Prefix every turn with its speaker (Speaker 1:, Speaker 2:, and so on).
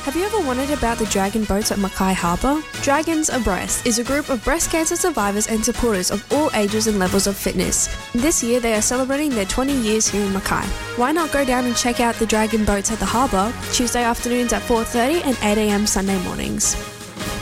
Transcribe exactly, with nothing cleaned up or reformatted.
Speaker 1: Have you ever wondered about the Dragon Boats at Mackay Harbour? Dragons Abreast is a group of breast cancer survivors and supporters of all ages and levels of fitness. This year they are celebrating their twenty years here in Mackay. Why not go down and check out the Dragon Boats at the harbour Tuesday afternoons at four thirty and eight a.m. Sunday mornings.